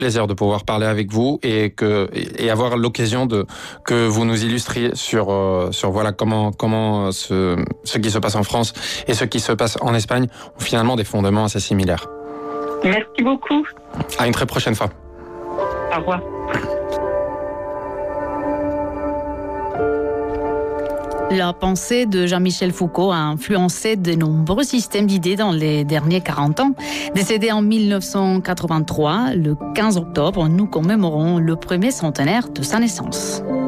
plaisir de pouvoir parler avec vous et avoir l'occasion que vous nous illustriez sur voilà comment ce qui se passe en France et ce qui se passe en Espagne ont finalement des fondements assez similaires. Merci beaucoup. À une très prochaine fois. Au revoir. La pensée de Jean-Michel Foucault a influencé de nombreux systèmes d'idées dans les derniers 40 ans. Décédé en 1983, le 15 octobre, nous commémorons le premier centenaire de sa naissance.